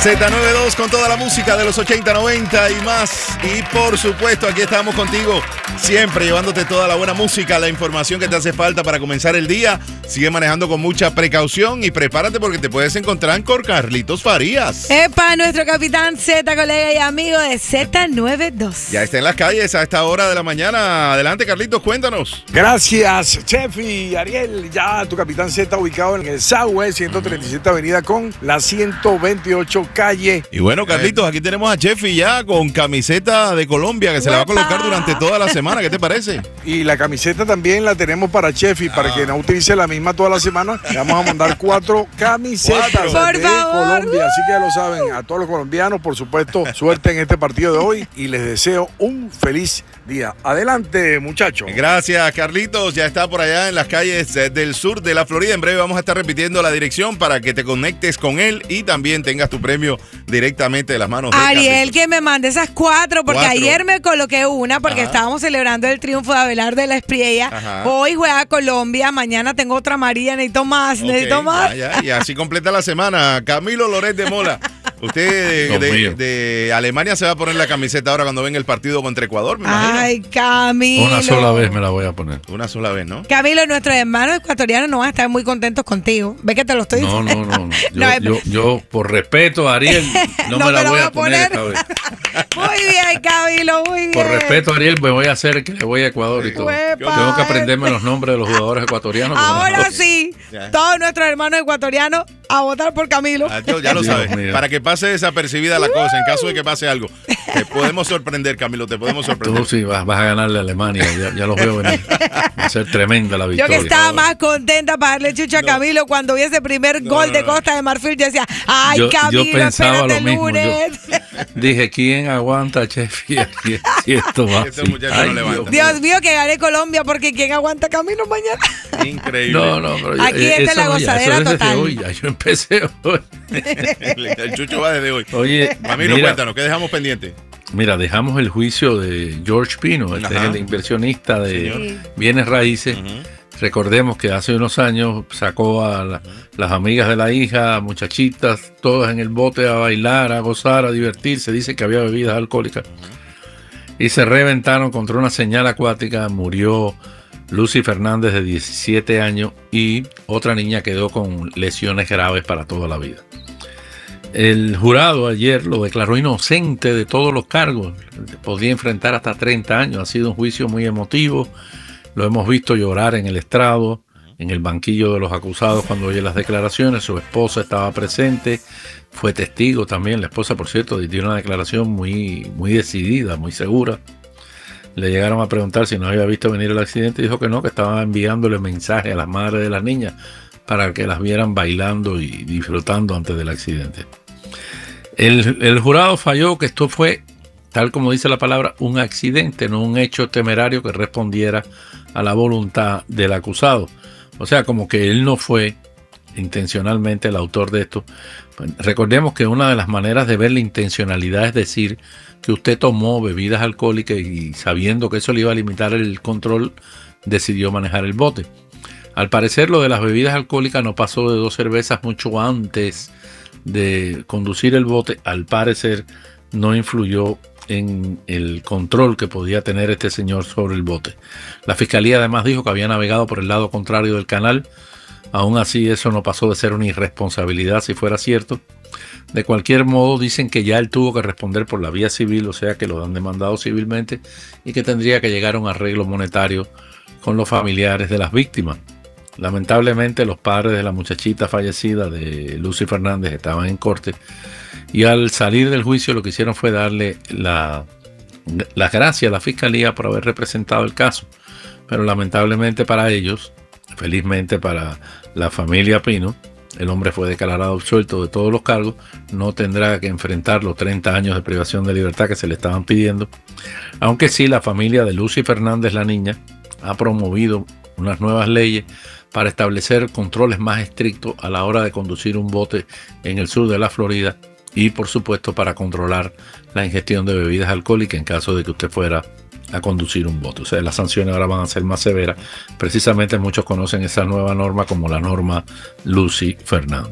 Z92 con toda la música de los 80, 90 y más. Y por supuesto, aquí estamos contigo siempre llevándote toda la buena música, la información que te hace falta para comenzar el día. Sigue manejando con mucha precaución y prepárate porque te puedes encontrar con Carlitos Farías. Epa, nuestro capitán Z, colega y amigo de Z92. Ya está en las calles a esta hora de la mañana. Adelante, Carlitos, cuéntanos. Gracias, Chef y Ariel. Ya tu capitán Z ubicado en el Southwest 137 Avenida con la 128 calle. Y bueno, Carlitos, aquí tenemos a Chefi ya con camiseta de Colombia que se la va a colocar durante toda la semana. ¿Qué te parece? Y la camiseta también la tenemos para Chefi, para que no utilice la misma toda la semana. Le vamos a mandar 4 camisetas de Colombia. Así que ya lo saben, a todos los colombianos, por supuesto, suerte en este partido de hoy y les deseo un feliz día. Adelante, muchachos. Gracias, Carlitos. Ya está por allá en las calles del sur de la Florida. En breve vamos a estar repitiendo la dirección para que te conectes con él y también tengas tu premio directamente de las manos de Ariel, Carlitos. que me mande esas 4, porque ayer me coloqué una porque estábamos celebrando el triunfo de Abelardo de la Espriella. Hoy juega Colombia, mañana tengo otra María, necesito más. Ya. Y así completa la semana. Camilo Loret de Mola. Usted de Alemania se va a poner la camiseta ahora cuando venga el partido contra Ecuador, me imagino. Ay, Camilo. Una sola vez me la voy a poner. Una sola vez, ¿no? Camilo, nuestros hermanos ecuatorianos no van a estar muy contentos contigo. ¿Ves que te lo estoy diciendo? No. Yo, por respeto a Ariel, no me la voy a poner esta vez. Muy bien, Camilo, muy bien. Por respeto a Ariel, me voy a hacer que le voy a Ecuador y todo. Tengo que aprenderme los nombres de los jugadores ecuatorianos. Ahora sí, todos nuestros hermanos ecuatorianos a votar por Camilo. Ya lo sabes. Para que pase desapercibida la cosa, en caso de que pase algo. Te podemos sorprender, Camilo, te podemos sorprender. Tú sí vas a ganarle a Alemania, ya los veo venir. Va a ser tremenda la victoria. Yo que estaba más contenta para darle chucha a Camilo cuando vi ese primer gol de Costa de Marfil. Yo decía, ay, Camilo, yo pensaba espérate lo mismo. lunes. Dije, ¿quién aguanta, Chef? Y esto va. Dios mío, que gane Colombia, porque ¿quién aguanta Camilo mañana? Increíble. No, pero aquí está la gozadera total. Hoy, ya yo empecé hoy. El chucho va desde hoy. Oye, Camilo, cuéntanos, ¿qué dejamos pendiente? Mira, dejamos el juicio de George Pino, este es el inversionista de bienes raíces. Recordemos que hace unos años sacó a las amigas de la hija, muchachitas, todas en el bote a bailar, a gozar, a divertirse. Dice que había bebidas alcohólicas. Y se reventaron contra una señal acuática. Murió Lucy Fernández, de 17 años, y otra niña quedó con lesiones graves para toda la vida. El jurado ayer lo declaró inocente de todos los cargos. Podía enfrentar hasta 30 años. Ha sido un juicio muy emotivo. Lo hemos visto llorar en el estrado, en el banquillo de los acusados cuando oye las declaraciones. Su esposa estaba presente, fue testigo también. La esposa, por cierto, dio una declaración muy decidida, muy segura. Le llegaron a preguntar si no había visto venir el accidente y dijo que no, que estaba enviándole mensajes a las madres de las niñas para que las vieran bailando y disfrutando antes del accidente. El jurado falló que esto fue, tal como dice la palabra, un accidente, no un hecho temerario que respondiera a la voluntad del acusado. O sea, como que él no fue intencionalmente el autor de esto. Recordemos que una de las maneras de ver la intencionalidad es decir que usted tomó bebidas alcohólicas y sabiendo que eso le iba a limitar el control, decidió manejar el bote. Al parecer lo de las bebidas alcohólicas no pasó de 2 cervezas mucho antes de conducir el bote. Al parecer no influyó en el control que podía tener este señor sobre el bote. La fiscalía además dijo que había navegado por el lado contrario del canal. Aún así, eso no pasó de ser una irresponsabilidad si fuera cierto. De cualquier modo, dicen que ya él tuvo que responder por la vía civil, o sea que lo han demandado civilmente y que tendría que llegar a un arreglo monetario con los familiares de las víctimas. Lamentablemente, los padres de la muchachita fallecida de Lucy Fernández estaban en corte y al salir del juicio lo que hicieron fue darle las gracias a la fiscalía por haber representado el caso. Pero lamentablemente para ellos, felizmente para la familia Pino, el hombre fue declarado absuelto de todos los cargos, no tendrá que enfrentar los 30 años de privación de libertad que se le estaban pidiendo, aunque sí la familia de Lucy Fernández, la niña, ha promovido unas nuevas leyes para establecer controles más estrictos a la hora de conducir un bote en el sur de la Florida y por supuesto para controlar la ingestión de bebidas alcohólicas en caso de que usted fuera a conducir un bote. O sea, las sanciones ahora van a ser más severas. Precisamente muchos conocen esa nueva norma como la norma Lucy Fernández.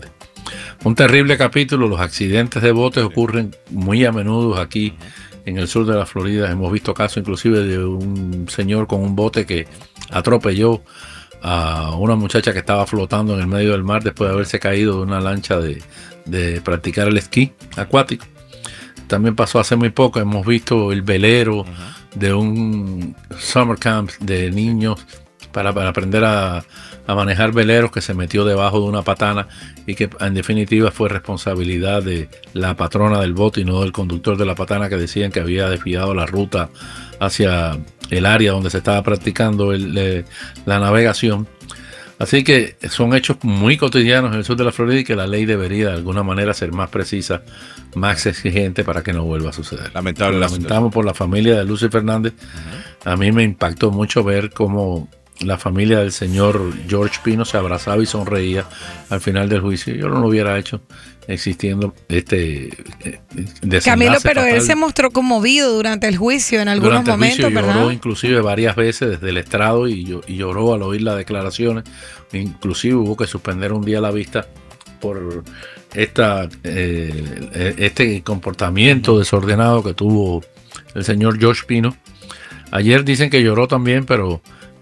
Un terrible capítulo. Los accidentes de botes ocurren muy a menudo aquí en el sur de la Florida. Hemos visto casos inclusive de un señor con un bote que atropelló a una muchacha que estaba flotando en el medio del mar después de haberse caído de una lancha de practicar el esquí acuático. También pasó hace muy poco, hemos visto el velero de un summer camp de niños para aprender a manejar veleros, que se metió debajo de una patana y que en definitiva fue responsabilidad de la patrona del bote y no del conductor de la patana, que decían que había desviado la ruta hacia el área donde se estaba practicando la navegación. Así que son hechos muy cotidianos en el sur de la Florida y que la ley debería de alguna manera ser más precisa, más exigente para que no vuelva a suceder. Lamentamos por la familia de Lucy Fernández. A mí me impactó mucho ver cómo la familia del señor George Pino se abrazaba y sonreía al final del juicio. Yo no lo hubiera hecho existiendo desenlace Camilo, pero fatal. él se mostró conmovido durante el juicio en algunos momentos, ¿verdad? Lloró inclusive varias veces desde el estrado y lloró al oír las declaraciones. Inclusive hubo que suspender un día la vista por este comportamiento desordenado que tuvo el señor George Pino. Ayer dicen que lloró también, pero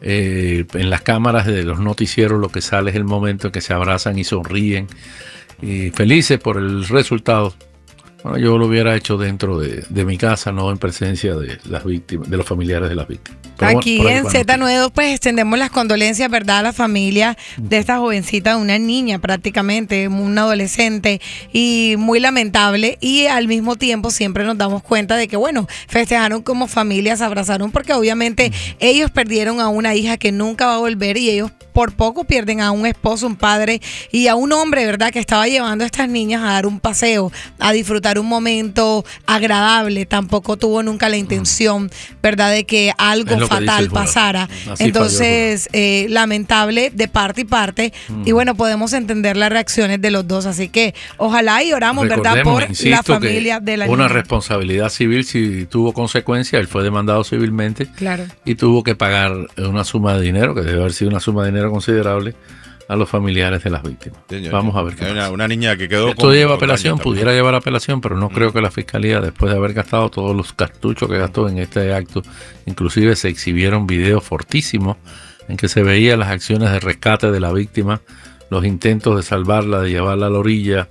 en las cámaras de los noticieros lo que sale es el momento en que se abrazan y sonríen y felices por el resultado. Bueno, yo lo hubiera hecho dentro de mi casa, no en presencia de las víctimas, de los familiares de las víctimas. Pero aquí en Z92 pues extendemos las condolencias, ¿verdad?, a la familia de esta jovencita, una niña prácticamente, una adolescente, y muy lamentable, y al mismo tiempo siempre nos damos cuenta de que, bueno, festejaron como familia, se abrazaron, porque obviamente ellos perdieron a una hija que nunca va a volver, y ellos por poco pierden a un esposo, un padre y a un hombre, ¿verdad?, que estaba llevando a estas niñas a dar un paseo, a disfrutar un momento agradable. Tampoco tuvo nunca la intención, ¿verdad?, de que algo fatal pasara. Así entonces, lamentable de parte y parte. Y bueno, podemos entender las reacciones de los dos. Así que ojalá y oramos, ¿verdad?, por la familia de la niña. Una responsabilidad civil, si tuvo consecuencias, él fue demandado civilmente. Claro. Y tuvo que pagar una suma de dinero, que debe haber sido una suma de dinero considerable, a los familiares de las víctimas. Vamos a ver qué pasa. Una niña que quedó Esto lleva apelación, pudiera llevar apelación, pero no creo que la fiscalía, después de haber gastado todos los cartuchos que gastó en este acto, inclusive se exhibieron videos fortísimos en que se veían las acciones de rescate de la víctima, los intentos de salvarla, de llevarla a la orilla,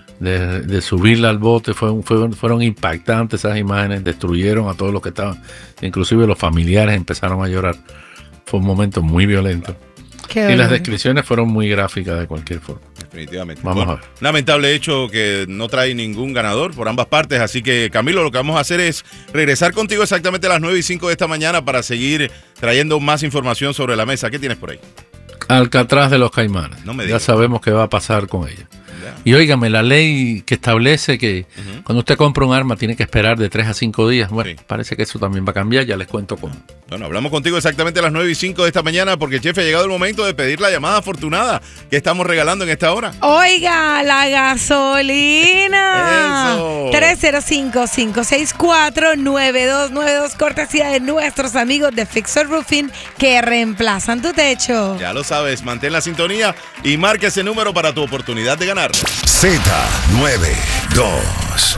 de subirla al bote. Fueron impactantes esas imágenes, destruyeron a todos los que estaban, inclusive los familiares empezaron a llorar. Fue un momento muy violento. Y las descripciones fueron muy gráficas de cualquier forma. Definitivamente. Vamos a ver. Lamentable hecho que no trae ningún ganador por ambas partes. Así que, Camilo, lo que vamos a hacer es regresar contigo exactamente a las 9:05 de esta mañana para seguir trayendo más información sobre la mesa. ¿Qué tienes por ahí? Alcatraz de los Caimanes. No me digas. Ya sabemos qué va a pasar con ella. Y óigame, la ley que establece que cuando usted compra un arma tiene que esperar de 3 a 5 días, bueno, parece que eso también va a cambiar, ya les cuento cómo. Bueno, hablamos contigo exactamente a las 9:05 de esta mañana porque, jefe, ha llegado el momento de pedir la llamada afortunada que estamos regalando en esta hora. Oiga, la gasolina. Eso. 305-564-9292, cortesía de nuestros amigos de Fixer Roofing, que reemplazan tu techo. Ya lo sabes, mantén la sintonía y marca ese número para tu oportunidad de ganar. Z92.